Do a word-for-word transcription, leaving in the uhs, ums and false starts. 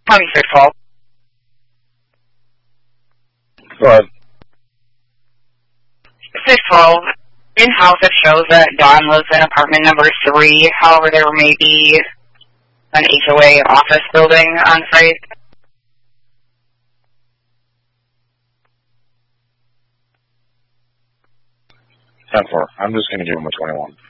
Um, six twelve. Go ahead. six twelve. In-house, it shows that Dawn lives in apartment number three. However, there may be an H O A office building on site. ten four. I'm just going to give him a twenty-one.